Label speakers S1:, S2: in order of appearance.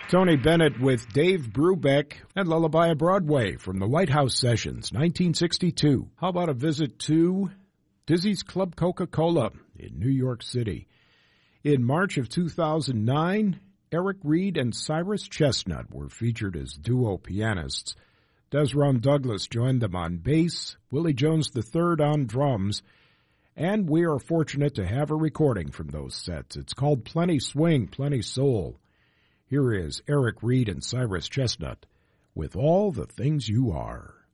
S1: Tony Bennett with Dave Brubeck and Lullaby of Broadway from the White House Sessions, 1962. How about a visit to Dizzy's Club Coca-Cola in New York City? In March of 2009, Eric Reed and Cyrus Chestnut were featured as duo pianists. Desron Douglas joined them on bass, Willie Jones III on drums, and we are fortunate to have a recording from those sets. It's called Plenty Swing, Plenty Soul. Here is Eric Reed and Cyrus Chestnut with All the Things You Are.